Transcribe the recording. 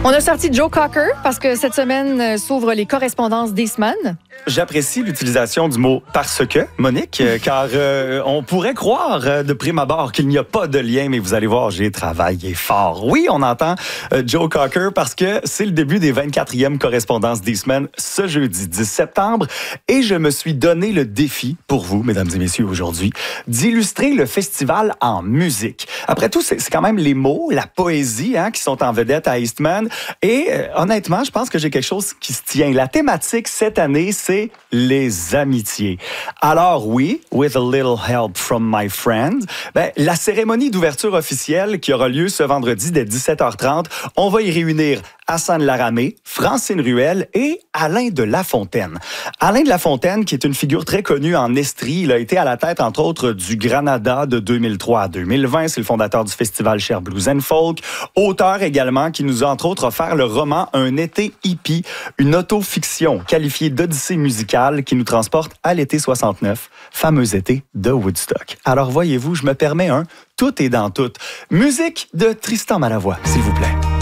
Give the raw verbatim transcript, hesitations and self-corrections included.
On a sorti Joe Cocker parce que cette semaine euh, s'ouvrent les correspondances d'Eastman. J'apprécie l'utilisation du mot « parce que », Monique, euh, car euh, on pourrait croire euh, de prime abord qu'il n'y a pas de lien, mais vous allez voir, j'ai travaillé fort. Oui, on entend euh, Joe Cocker parce que c'est le début des vingt-quatrièmes correspondances d'Eastman ce jeudi dix septembre et je me suis donné le défi pour vous, mesdames et messieurs, aujourd'hui, d'illustrer le festival en musique. Après tout, c'est, c'est quand même les mots, la poésie hein, qui sont en vedette à Eastman et euh, honnêtement, je pense que j'ai quelque chose qui se tient. La thématique cette année, c'est les amitiés. Alors oui, with a little help from my friend, ben, la cérémonie d'ouverture officielle qui aura lieu ce vendredi dès dix-sept heures trente, on va y réunir Hassan Laramé, Francine Ruel et Alain de Lafontaine. Alain de Lafontaine, qui est une figure très connue en Estrie, il a été à la tête, entre autres, du Granada de deux mille trois à deux mille vingt. C'est le fondateur du festival Cher Blues and Folk. Auteur également, qui nous a, entre autres, offert le roman Un été hippie, une autofiction qualifiée d'odyssée musicale qui nous transporte à l'été soixante-neuf, fameux été de Woodstock. Alors, voyez-vous, je me permets un « Tout est dans tout ». Musique de Tristan Malavoie, s'il vous plaît.